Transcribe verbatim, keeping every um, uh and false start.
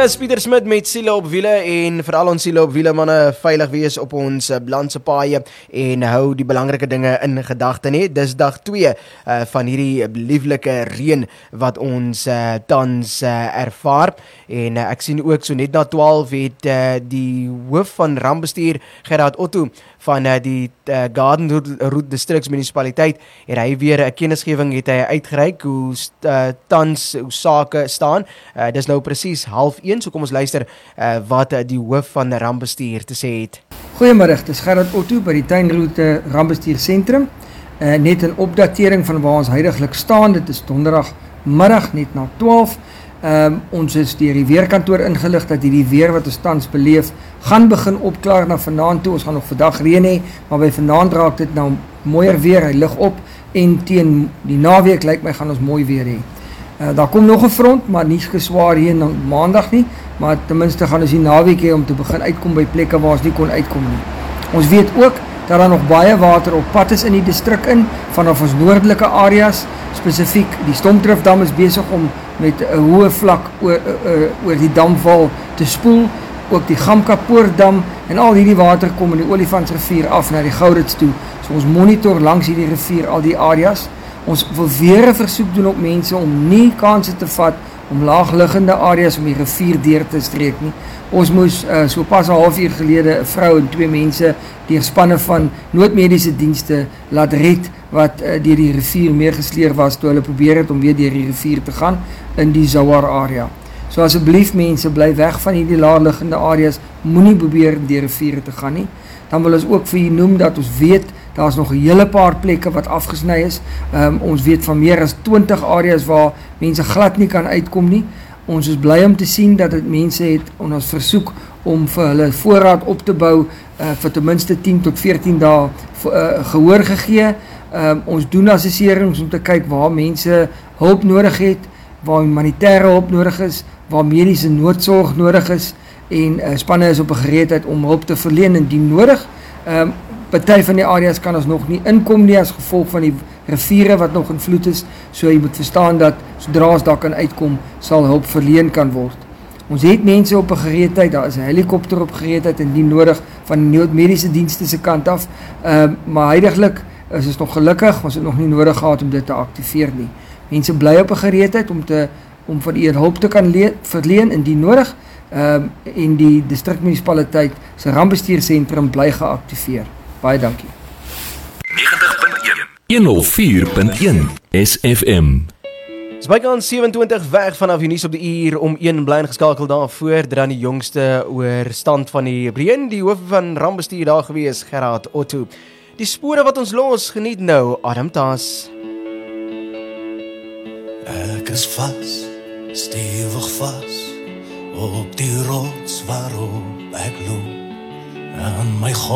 is Pieter Smit met Siele op wiele en veral ons Siele op wiele manne veilig wees op ons landse paaie en hou die belangrike dinge in gedagte net. Dis dag twee uh, van hierdie lieflike reën wat ons uh, tans uh, ervaar en uh, ek sien ook so net na twaalf het uh, die hoof van rampbestuur Gerard Otto van uh, die uh, Garden Route Districts munisipaliteit en hy weer 'n uh, kennisgewing het hy uitgereik hoe uh, tans hoe sake staan. Uh, dis nou presies half een, so kom ons luister uh, wat uh, die hoof van rampbestuur te sê het. Goeiemiddag, dis Gerard Otto by die Tuinroete Rampbestuur Sentrum. Uh, net 'n opdatering van waar ons huidiglik staan. Dit is donderdagmiddag net na twaalf. Um, ons is deur die weerkantoor ingelig dat hierdie weer wat ons tans beleef gaan begin opklaar na vanaand toe. Ons gaan nog vandag reën hê, maar by vanaand raak dit nou mooier weer. Hy lig op en teen die naweek lyk my gaan ons mooi weer hê. Uh, daar kom nog 'n front, maar nie geswaar hier na maandag nie, maar ten minste gaan ons die naweek hê om te begin uitkom by plekke waar ons nie kon uitkom nie. Ons weet ook dat daar nog baie water op pad is in die distrik in, vanaf ons noordelike areas, spesifiek die Stomtrifdam is besig om met 'n hoë vlak oor, oor, oor die damwal te spoel, ook die Gamkapoortdam en al hierdie water kom in die Olifantsrivier af na die Gourits toe. So ons monitor langs hierdie rivier al die areas. Ons wil weer 'n versoek doen op mense om nie kansse te vat om laagliggende areas om die rivier deur te streek nie. Ons moes uh, so pas 'n halfuur gelede 'n vrou en twee mense deur spanne van noodmediese dienste laat red wat uh, deur die rivier meegesleer was toe hulle probeer het om weer deur die rivier te gaan in die Zouar area. So asseblief mense, bly weg van hierdie laagliggende areas, moenie probeer deur riviere te gaan nie. Dan wil ons ook vir julle noem dat ons weet daar's nog 'n hele paar plekke wat afgesny is. Um, ons weet van meer as twintig areas waar mense glad nie kan uitkom nie. Ons is bly om te sien dat dit mense het en ons versoek om vir hulle voorraad op te bou uh, vir ten minste tien tot veertien dae uh, gehoor gegee. Um, ons doen assesserings om te kyk waar mense hulp nodig het, waar humanitêre hulp nodig is, waar mediese noodsorg nodig is en uh, spanne is op 'n gereedheid om hulp te verleen indien nodig. Um, Party van die areas kan ons nog nie inkom nie as gevolg van die riviere wat nog in vloed is, so jy moet verstaan dat sodra ons daar kan uitkom, sal hulp verleen kan word. Ons het mense op 'n gereedheid, daar is 'n helikopter op gereedheid indien nodig van die noodmediese dienste se kant af, um, maar huidiglik is ons nog gelukkig, ons het nog nie nodig gehad om dit te aktiveer nie. Mense bly op 'n gereedheid om te om van u hulp te kan verleen indien nodig, um, en die distrikmunisipaliteit se rampbestuursentrum bly geaktiveer. Baie dankie. negentig punt een honderd vier punt een S F M. Dis bykans sewe-en-twintig weg vanaf die nuus op die uur om een bly ingeskakel daarvoor, dan die jongste oor stand van die reën, die hoof van rampbestuur daar gewees, Gerard Otto. Die spore wat ons los, geniet nou Adam Tas. Ek is vas, stewig vas, op die rots waarop ek loop, en my